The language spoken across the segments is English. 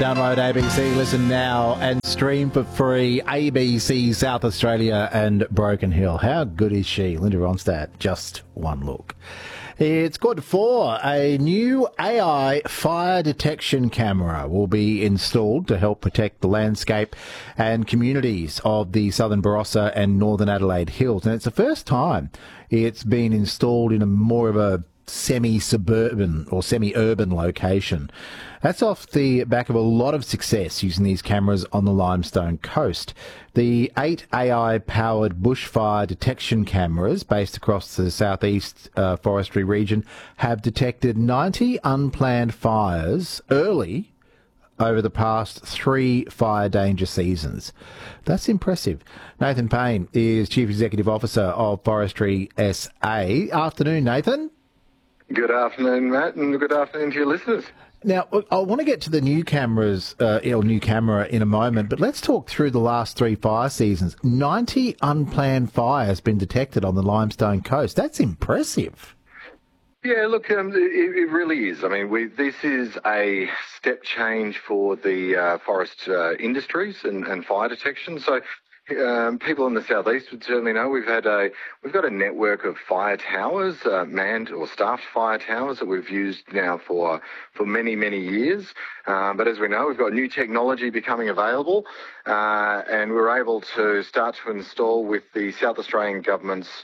Download ABC, listen now and stream for free. ABC South Australia and Broken Hill. How good is she? Linda Ronstadt, just one look. It's good for a new AI fire detection camera will be installed to help protect the landscape and communities of the Southern Barossa and Northern Adelaide Hills. And it's the first time it's been installed in a more of a semi-suburban or semi-urban location. That's off the back of a lot of success using these cameras on the Limestone Coast. The 8 AI-powered bushfire detection cameras based across the southeast forestry region have detected 90 unplanned fires early over the past 3 fire danger seasons. That's impressive. Nathan Payne is Chief Executive Officer of Forestry SA. Afternoon, Nathan. Good afternoon, Matt, and good afternoon to your listeners. Now, I want to get to the new cameras, new camera in a moment, but let's talk through the last 3 fire seasons. 90 unplanned fires been detected on the Limestone Coast. That's impressive. Yeah, look, it really is. I mean, this is a step change for the forest industries and fire detection. So people in the southeast would certainly know we've got a network of fire towers, manned or staffed fire towers that we've used now for many, many years. But as we know, we've got new technology becoming available, and we're able to start to install with the South Australian government's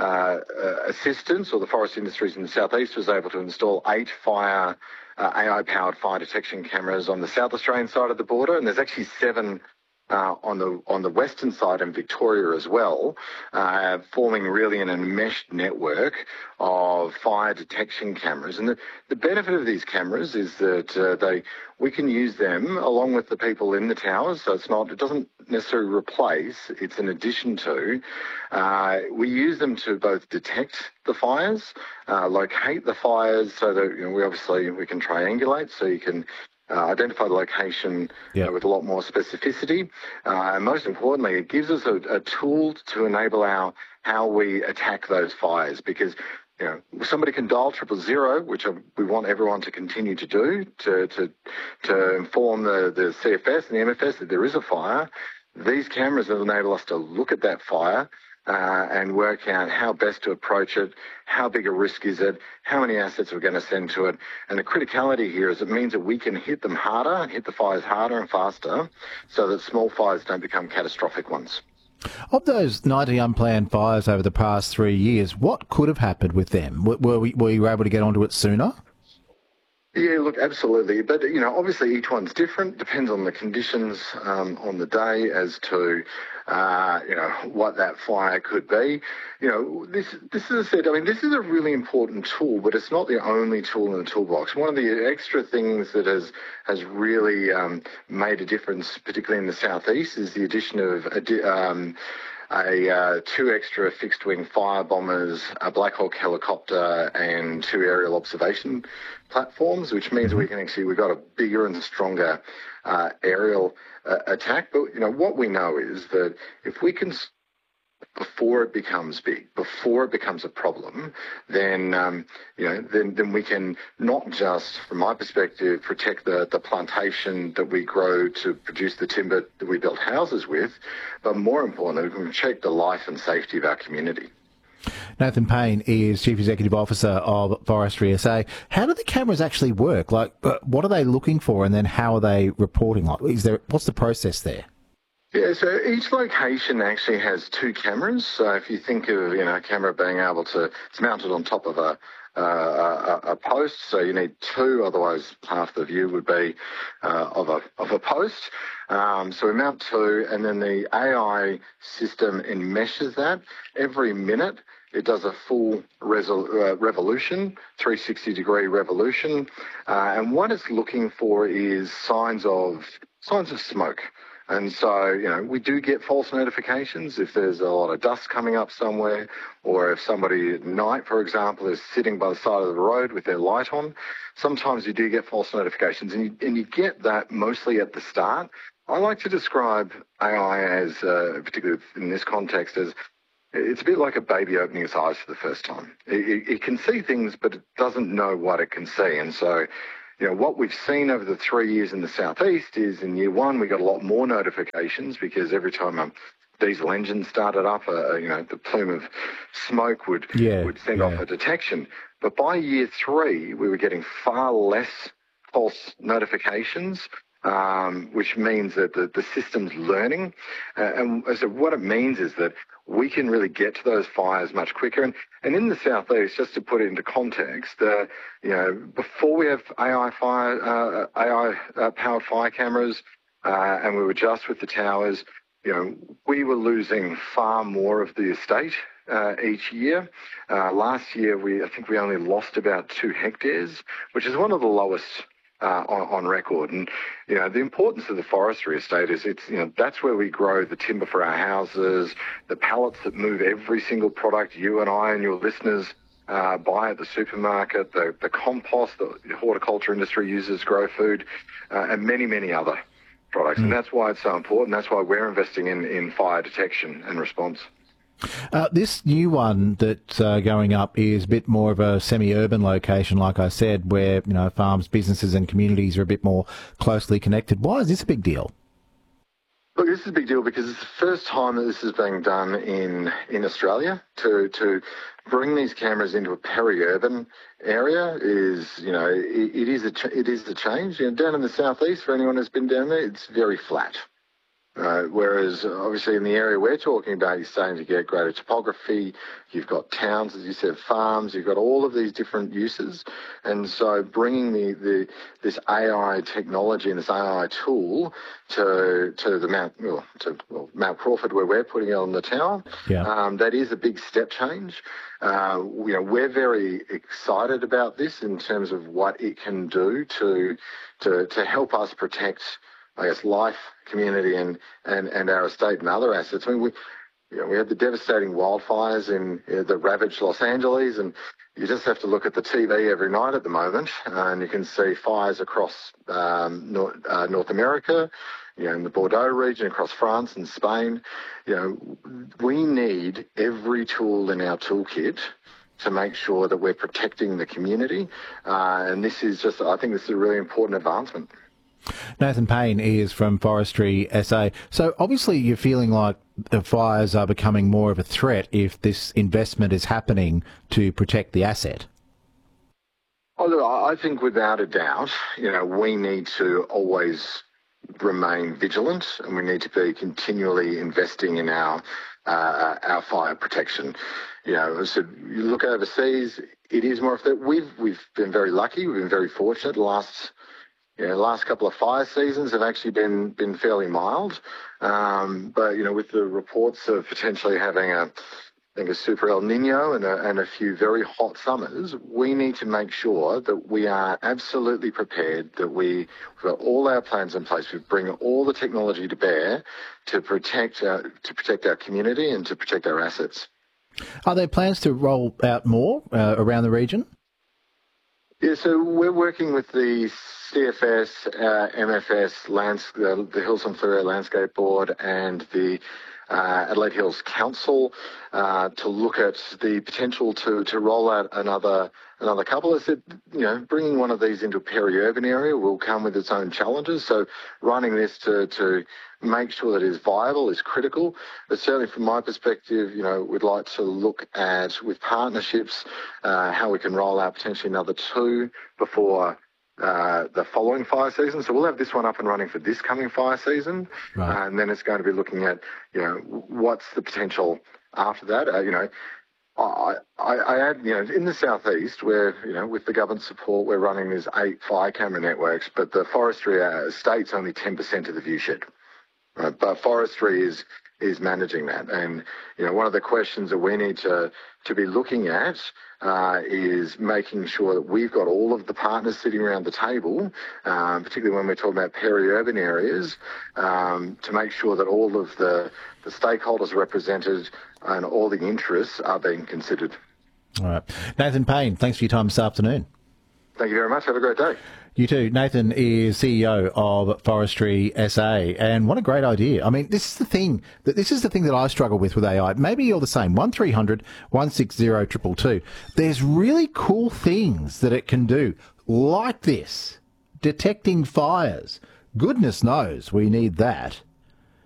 assistance, or the forest industries in the southeast was able to install 8 AI-powered fire detection cameras on the South Australian side of the border, and there's actually 7 on the western side in Victoria as well, forming really an enmeshed network of fire detection cameras. And the benefit of these cameras is that we can use them along with the people in the towers. So it doesn't necessarily replace, it's an addition to. We use them to both detect the fires, locate the fires, so that we can triangulate, so you can identify the location with a lot more specificity. And most importantly, it gives us a tool to enable how we attack those fires, because somebody can dial 000, which we want everyone to continue to do, to inform the CFS and the MFS that there is a fire. These cameras will enable us to look at that fire and work out how best to approach it, how big a risk is it, how many assets we're going to send to it. And the criticality here is it means that we can hit them harder and hit the fires harder and faster, so that small fires don't become catastrophic ones. Of those 90 unplanned fires over the past 3 years, what could have happened with them? Were you able to get onto it sooner? Yeah, look, absolutely. But, obviously each one's different. Depends on the conditions on the day as to, what that fire could be. This is this is a really important tool, but it's not the only tool in the toolbox. One of the extra things that has really made a difference, particularly in the southeast, is the addition of 2 extra fixed-wing fire bombers, a Black Hawk helicopter, and 2 aerial observation platforms, which means we've got a bigger and stronger aerial attack. But what we know is that if we can, before it becomes big, before it becomes a problem, then then we can not just, from my perspective, protect the plantation that we grow to produce the timber that we build houses with, but more importantly, we can protect the life and safety of our community. Nathan Payne is Chief Executive Officer of Forestry SA. How do the cameras actually work? What are they looking for, and then how are they reporting? What's the process there? Yeah, so each location actually has 2 cameras. So if you think of a camera being able to, it's mounted on top of a post, so you need 2, otherwise half the view would be of a post. So we mount 2, and then the AI system enmeshes that every minute. It does a full revolution, 360-degree revolution, and what it's looking for is signs of smoke. And so, we do get false notifications if there's a lot of dust coming up somewhere, or if somebody at night, for example, is sitting by the side of the road with their light on. Sometimes you do get false notifications, and you get that mostly at the start. I like to describe AI as, particularly in this context, as it's a bit like a baby opening its eyes for the first time. It can see things, but it doesn't know what it can see. And so what we've seen over the 3 years in the southeast is in year one, we got a lot more notifications because every time a diesel engine started up, the plume of smoke would send off a detection. But by year three, we were getting far less false notifications, which means that the system's learning. And so what it means is that we can really get to those fires much quicker. And in the southeast, just to put it into context, before we have AI powered fire cameras, and we were just with the towers, we were losing far more of the estate each year. Last year, I think we only lost about 2 hectares, which is one of the lowest on record. And, the importance of the forestry estate is that's where we grow the timber for our houses, the pallets that move every single product you and I and your listeners buy at the supermarket, the compost that the horticulture industry uses to grow food, and many, many other products. And that's why it's so important. That's why we're investing in fire detection and response. This new one that's going up is a bit more of a semi-urban location, like I said, where farms, businesses and communities are a bit more closely connected. Why is this a big deal? Look, this is a big deal because it's the first time that this is being done in Australia. To bring these cameras into a peri-urban area is, it is a change. Down in the southeast, for anyone who's been down there, it's very flat. Whereas, obviously, in the area we're talking about, you're starting to get greater topography. You've got towns, as you said, farms. You've got all of these different uses. And so bringing this AI technology and this AI tool to Mount Crawford, where we're putting it on the tower, that is a big step change. We're very excited about this in terms of what it can do to help us protect, I guess, life, community, and our estate and other assets. I mean, we had the devastating wildfires that ravaged Los Angeles, and you just have to look at the TV every night at the moment, and you can see fires across North America, in the Bordeaux region, across France and Spain. We need every tool in our toolkit to make sure that we're protecting the community, and I think this is a really important advancement. Nathan Payne is from Forestry SA. So obviously you're feeling like the fires are becoming more of a threat if this investment is happening to protect the asset. Oh, look, I think without a doubt, we need to always remain vigilant, and we need to be continually investing in our fire protection. So you look overseas, it is more of that. We've been very lucky. We've been very fortunate. The last couple of fire seasons have actually been fairly mild. But, with the reports of potentially having a super El Nino and a few very hot summers, we need to make sure that we are absolutely prepared, that we've got all our plans in place. We bring all the technology to bear to protect our community and to protect our assets. Are there plans to roll out more around the region? Yeah, so we're working with the CFS, MFS, the Hills and Fleurieu Landscape Board, and the Adelaide Hills Council to look at the potential to roll out another couple. I said, bringing one of these into a peri-urban area will come with its own challenges. So running this to make sure that it is viable is critical. But certainly from my perspective, we'd like to look at, with partnerships, how we can roll out potentially another 2 before the following fire season. So we'll have this one up and running for this coming fire season. Right. And then it's going to be looking at, what's the potential after that. I add, in the southeast, where, with the government support, we're running these 8 fire camera networks, but the forestry estate's only 10% of the viewshed. Right? But forestry is managing that. And, one of the questions that we need to be looking at is making sure that we've got all of the partners sitting around the table, particularly when we're talking about peri-urban areas, to make sure that all of the stakeholders are represented and all the interests are being considered. All right. Nathan Payne, thanks for your time this afternoon. Thank you very much. Have a great day. You too. Nathan is CEO of Forestry SA, and what a great idea. I mean, this is the thing that I struggle with AI. Maybe you're the same. 1300 160 222. There's really cool things that it can do like this. detecting fires. Goodness knows we need that.